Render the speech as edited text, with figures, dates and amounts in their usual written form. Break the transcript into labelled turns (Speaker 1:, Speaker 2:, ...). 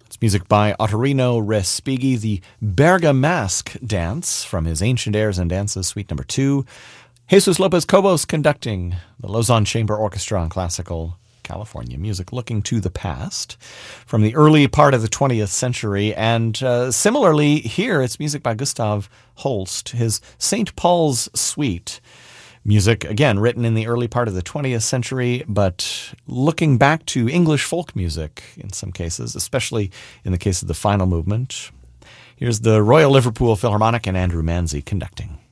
Speaker 1: It's music by Ottorino Respighi, the Bergamasque Dance from his Ancient Airs and Dances, Suite Number 2. Jesus Lopez Cobos conducting the Lausanne Chamber Orchestra on classical California music, looking to the past from the early part of the 20th century. And similarly, here it's music by Gustav Holst, his St. Paul's Suite. Music, again, written in the early part of the 20th century, but looking back to English folk music in some cases, especially in the case of the final movement. Here's the Royal Liverpool Philharmonic and Andrew Manzi conducting.